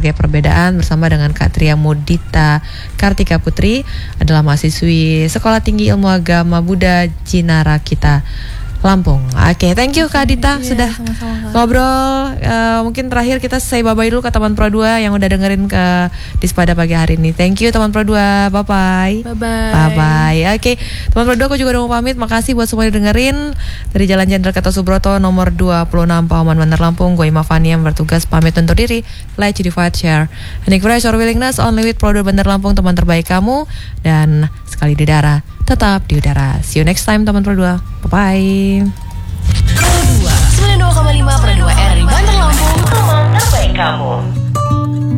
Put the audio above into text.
Menghargai Perbedaan bersama dengan Kak Tria Modita Kartika Putri adalah mahasiswi Sekolah Tinggi Ilmu Agama Buddha Jinarakita Lampung. Oke, thank you Kak Dita sudah sama-sama. ngobrol. Mungkin terakhir kita say bye-bye dulu ke teman Pro 2 yang udah dengerin ke Dispada pagi hari ini. Thank you teman Pro 2. Bye-bye. Bye-bye. Oke, teman Pro 2 aku juga udah mau pamit. Makasih buat semua yang dengerin. Dari Jalan Jenderal Gatot Subroto nomor 26 Pauman Bandar Lampung. Gue Ima Fani yang bertugas pamit undur diri. Like, certified, share. And express your willingness only with Pro 2 Bandar Lampung, teman terbaik kamu. Dan sekali di darat, tetap di udara. See you next time teman Pro 2. Bye-bye. Pro 2 92,5 Pro 2 RRI Bandar Lampung, teman terbaik kamu.